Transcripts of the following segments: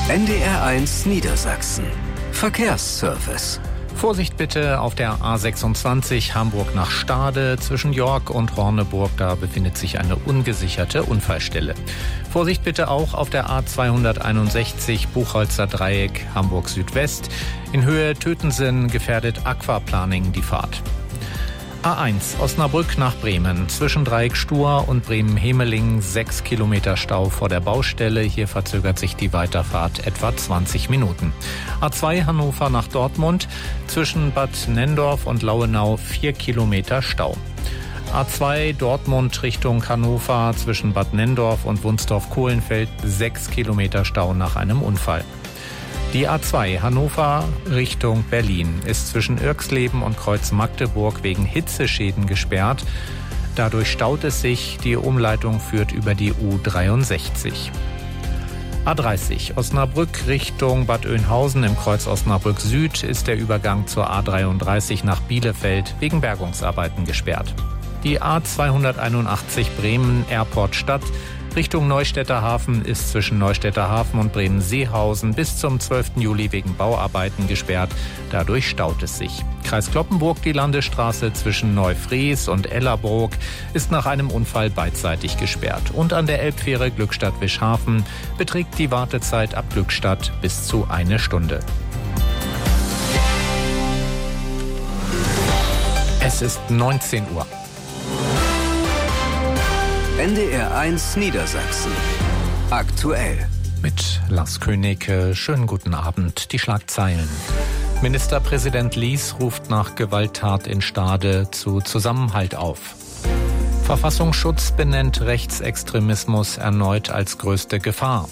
NDR1 Niedersachsen. Verkehrsservice. Vorsicht bitte auf der A26 Hamburg nach Stade. Zwischen York und Horneburg, da befindet sich eine ungesicherte Unfallstelle. Vorsicht bitte auch auf der A261 Buchholzer Dreieck Hamburg Südwest. In Höhe Tötensen gefährdet Aquaplaning die Fahrt. A1 Osnabrück nach Bremen. Zwischen Dreieck Stur und Bremen-Hemeling 6 Kilometer Stau vor der Baustelle. Hier verzögert sich die Weiterfahrt etwa 20 Minuten. A2 Hannover nach Dortmund. Zwischen Bad Nenndorf und Lauenau 4 Kilometer Stau. A2 Dortmund Richtung Hannover. Zwischen Bad Nenndorf und Wunsdorf-Kohlenfeld 6 Kilometer Stau nach einem Unfall. Die A2 Hannover Richtung Berlin ist zwischen Irxleben und Kreuz Magdeburg wegen Hitzeschäden gesperrt. Dadurch staut es sich. Die Umleitung führt über die U63. A30 Osnabrück Richtung Bad Oeynhausen im Kreuz Osnabrück Süd ist der Übergang zur A33 nach Bielefeld wegen Bergungsarbeiten gesperrt. Die A281 Bremen Airport Stadt Richtung Neustädter Hafen ist zwischen Neustädter Hafen und Bremen-Seehausen bis zum 12. Juli wegen Bauarbeiten gesperrt. Dadurch staut es sich. Kreis Cloppenburg, die Landesstraße zwischen Neufries und Ellerbrook ist nach einem Unfall beidseitig gesperrt. Und an der Elbfähre Glückstadt-Wischhafen beträgt die Wartezeit ab Glückstadt bis zu 1 Stunde. Es ist 19 Uhr. NDR1 Niedersachsen. Aktuell. Mit Lars König, schönen guten Abend. Die Schlagzeilen. Ministerpräsident Lies ruft nach Gewalttat in Stade zu Zusammenhalt auf. Verfassungsschutz benennt Rechtsextremismus erneut als größte Gefahr.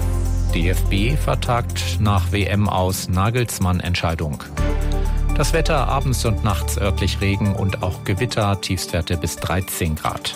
DFB vertagt nach WM aus Nagelsmann-Entscheidung. Das Wetter abends und nachts örtlich Regen und auch Gewitter, Tiefstwerte bis 13 Grad.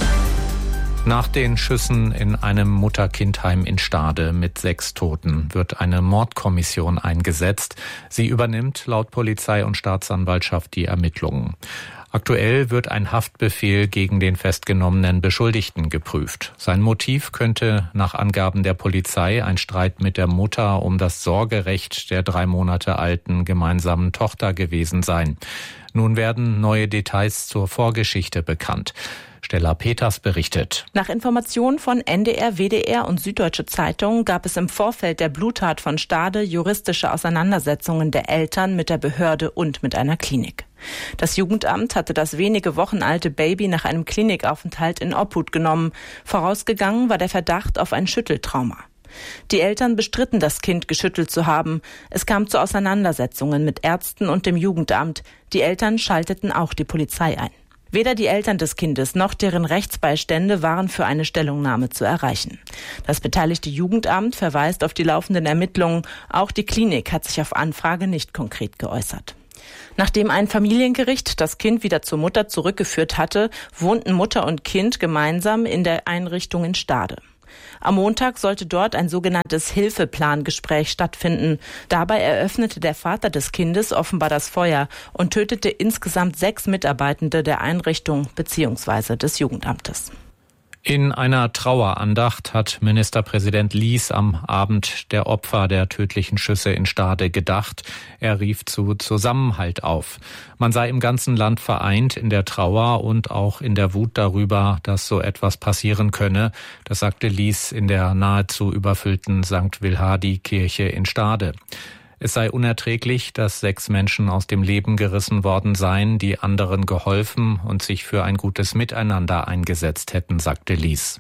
Nach den Schüssen in einem Mutter-Kind-Heim in Stade mit 6 Toten wird eine Mordkommission eingesetzt. Sie übernimmt laut Polizei und Staatsanwaltschaft die Ermittlungen. Aktuell wird ein Haftbefehl gegen den festgenommenen Beschuldigten geprüft. Sein Motiv könnte nach Angaben der Polizei ein Streit mit der Mutter um das Sorgerecht der 3 Monate alten gemeinsamen Tochter gewesen sein. Nun werden neue Details zur Vorgeschichte bekannt. Stella Peters berichtet. Nach Informationen von NDR, WDR und Süddeutsche Zeitung gab es im Vorfeld der Bluttat von Stade juristische Auseinandersetzungen der Eltern mit der Behörde und mit einer Klinik. Das Jugendamt hatte das wenige Wochen alte Baby nach einem Klinikaufenthalt in Obhut genommen. Vorausgegangen war der Verdacht auf ein Schütteltrauma. Die Eltern bestritten, das Kind geschüttelt zu haben. Es kam zu Auseinandersetzungen mit Ärzten und dem Jugendamt. Die Eltern schalteten auch die Polizei ein. Weder die Eltern des Kindes noch deren Rechtsbeistände waren für eine Stellungnahme zu erreichen. Das beteiligte Jugendamt verweist auf die laufenden Ermittlungen. Auch die Klinik hat sich auf Anfrage nicht konkret geäußert. Nachdem ein Familiengericht das Kind wieder zur Mutter zurückgeführt hatte, wohnten Mutter und Kind gemeinsam in der Einrichtung in Stade. Am Montag sollte dort ein sogenanntes Hilfeplangespräch stattfinden. Dabei eröffnete der Vater des Kindes offenbar das Feuer und tötete insgesamt 6 Mitarbeitende der Einrichtung bzw. des Jugendamtes. In einer Trauerandacht hat Ministerpräsident Lies am Abend der Opfer der tödlichen Schüsse in Stade gedacht. Er rief zu Zusammenhalt auf. Man sei im ganzen Land vereint in der Trauer und auch in der Wut darüber, dass so etwas passieren könne. Das sagte Lies in der nahezu überfüllten St. Wilhardi-Kirche in Stade. Es sei unerträglich, dass 6 Menschen aus dem Leben gerissen worden seien, die anderen geholfen und sich für ein gutes Miteinander eingesetzt hätten, sagte Lies.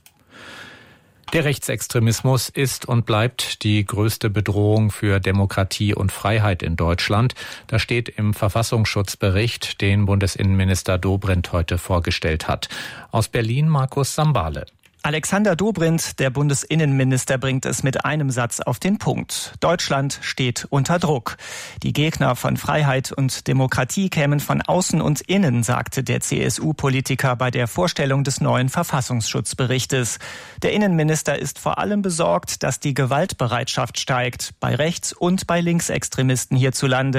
Der Rechtsextremismus ist und bleibt die größte Bedrohung für Demokratie und Freiheit in Deutschland. Das steht im Verfassungsschutzbericht, den Bundesinnenminister Dobrindt heute vorgestellt hat. Aus Berlin Markus Sambale. Alexander Dobrindt, der Bundesinnenminister, bringt es mit einem Satz auf den Punkt. Deutschland steht unter Druck. Die Gegner von Freiheit und Demokratie kämen von außen und innen, sagte der CSU-Politiker bei der Vorstellung des neuen Verfassungsschutzberichtes. Der Innenminister ist vor allem besorgt, dass die Gewaltbereitschaft steigt, bei Rechts- und bei Linksextremisten hierzulande.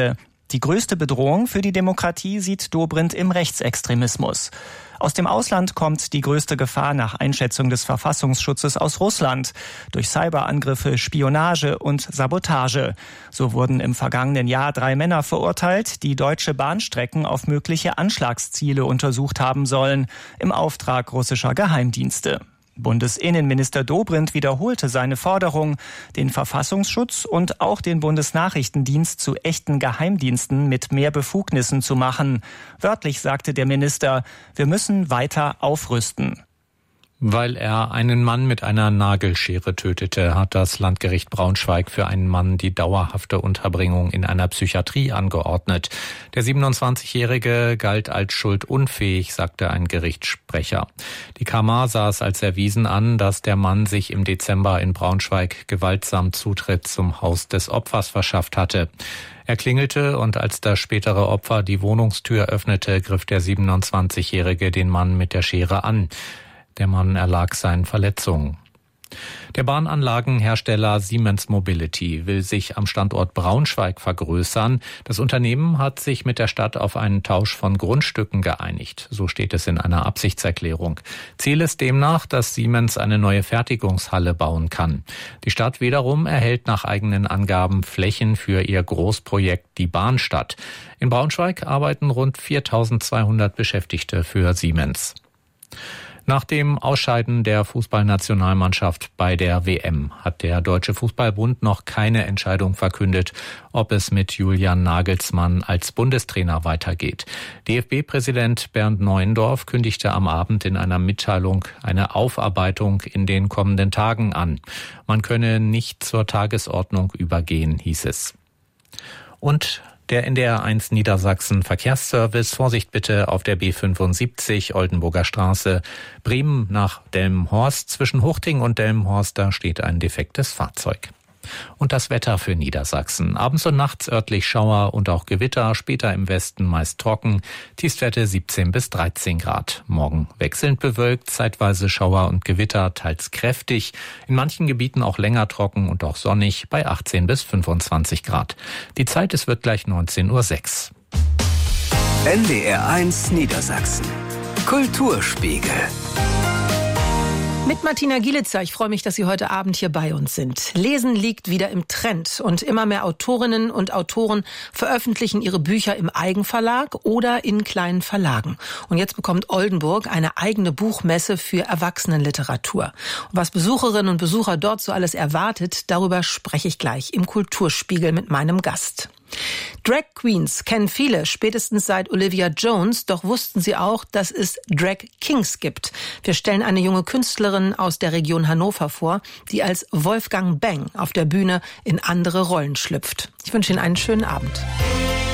Die größte Bedrohung für die Demokratie sieht Dobrindt im Rechtsextremismus. Aus dem Ausland kommt die größte Gefahr nach Einschätzung des Verfassungsschutzes aus Russland. Durch Cyberangriffe, Spionage und Sabotage. So wurden im vergangenen Jahr 3 Männer verurteilt, die deutsche Bahnstrecken auf mögliche Anschlagsziele untersucht haben sollen, im Auftrag russischer Geheimdienste. Bundesinnenminister Dobrindt wiederholte seine Forderung, den Verfassungsschutz und auch den Bundesnachrichtendienst zu echten Geheimdiensten mit mehr Befugnissen zu machen. Wörtlich sagte der Minister, wir müssen weiter aufrüsten. Weil er einen Mann mit einer Nagelschere tötete, hat das Landgericht Braunschweig für einen Mann die dauerhafte Unterbringung in einer Psychiatrie angeordnet. Der 27-Jährige galt als schuldunfähig, sagte ein Gerichtssprecher. Die Kammer sah es als erwiesen an, dass der Mann sich im Dezember in Braunschweig gewaltsam Zutritt zum Haus des Opfers verschafft hatte. Er klingelte und als das spätere Opfer die Wohnungstür öffnete, griff der 27-Jährige den Mann mit der Schere an. Der Mann erlag seinen Verletzungen. Der Bahnanlagenhersteller Siemens Mobility will sich am Standort Braunschweig vergrößern. Das Unternehmen hat sich mit der Stadt auf einen Tausch von Grundstücken geeinigt. So steht es in einer Absichtserklärung. Ziel ist demnach, dass Siemens eine neue Fertigungshalle bauen kann. Die Stadt wiederum erhält nach eigenen Angaben Flächen für ihr Großprojekt Die Bahnstadt. In Braunschweig arbeiten rund 4.200 Beschäftigte für Siemens. Nach dem Ausscheiden der Fußballnationalmannschaft bei der WM hat der Deutsche Fußballbund noch keine Entscheidung verkündet, ob es mit Julian Nagelsmann als Bundestrainer weitergeht. DFB-Präsident Bernd Neuendorf kündigte am Abend in einer Mitteilung eine Aufarbeitung in den kommenden Tagen an. Man könne nicht zur Tagesordnung übergehen, hieß es. Und der NDR 1 Niedersachsen Verkehrsservice, Vorsicht bitte auf der B75 Oldenburger Straße, Bremen nach Delmenhorst. Zwischen Huchting und Delmenhorst, da steht ein defektes Fahrzeug. Und das Wetter für Niedersachsen. Abends und nachts örtlich Schauer und auch Gewitter, später im Westen meist trocken, Tiefstwerte 17 bis 13 Grad. Morgen wechselnd bewölkt, zeitweise Schauer und Gewitter, teils kräftig, in manchen Gebieten auch länger trocken und auch sonnig bei 18 bis 25 Grad. Die Zeit, es wird gleich 19:06 Uhr. NDR 1 Niedersachsen. Kulturspiegel. Mit Martina Gielitzer, ich freue mich, dass Sie heute Abend hier bei uns sind. Lesen liegt wieder im Trend und immer mehr Autorinnen und Autoren veröffentlichen ihre Bücher im Eigenverlag oder in kleinen Verlagen. Und jetzt bekommt Oldenburg eine eigene Buchmesse für Erwachsenenliteratur. Und was Besucherinnen und Besucher dort so alles erwartet, darüber spreche ich gleich im Kulturspiegel mit meinem Gast. Drag Queens kennen viele, spätestens seit Olivia Jones, doch wussten sie auch, dass es Drag Kings gibt. Wir stellen eine junge Künstlerin aus der Region Hannover vor, die als Wolfgang Bang auf der Bühne in andere Rollen schlüpft. Ich wünsche Ihnen einen schönen Abend.